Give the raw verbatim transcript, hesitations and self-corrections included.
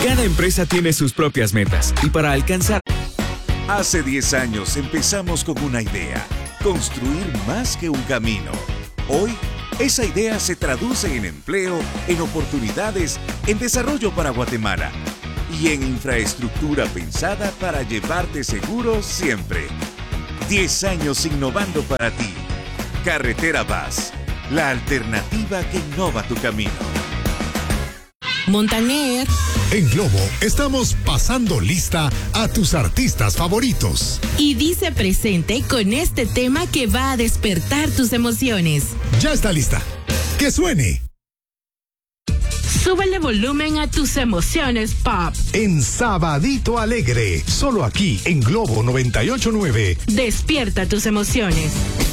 Cada empresa tiene sus propias metas y para alcanzar... Hace diez años empezamos con una idea, construir más que un camino. Hoy, esa idea se traduce en empleo, en oportunidades, en desarrollo para Guatemala y en infraestructura pensada para llevarte seguro siempre. diez años innovando para ti. Carretera Vaz, la alternativa que innova tu camino. Montaner. En Globo estamos pasando lista a tus artistas favoritos. Y dice presente con este tema que va a despertar tus emociones. Ya está lista. ¡Que suene! Súbele volumen a tus emociones pop. En Sabadito Alegre, solo aquí en Globo noventa y ocho punto nueve. Despierta tus emociones.